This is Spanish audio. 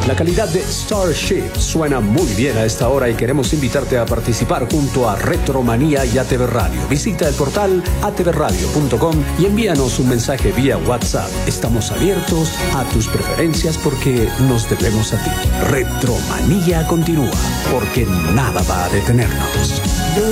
La calidad de Starship suena muy bien a esta hora y queremos invitarte a participar junto a Retromanía y ATV Radio. Visita el portal atvradio.com y envíanos un mensaje vía WhatsApp. Estamos abiertos a tus preferencias porque nos debemos a ti. Retromanía continúa porque nada va a detenernos.